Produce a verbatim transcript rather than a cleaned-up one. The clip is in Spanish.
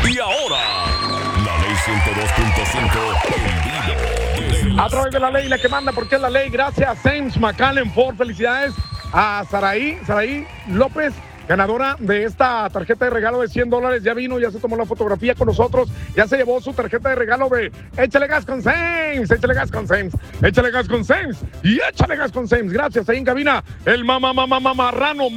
Y ahora, la ley ciento dos punto cinco en vivo. A través de la ley, la que manda, porque es la ley. Gracias, James McAllen Ford. Felicidades a Saraí, Saraí López, ganadora de esta tarjeta de regalo de cien dólares. Ya vino, ya se tomó la fotografía con nosotros, ya se llevó su tarjeta de regalo de échale gas con James, échale gas con James, échale gas con James y échale gas con James. Gracias, ahí en cabina, el mamá, mamá, mamarrano.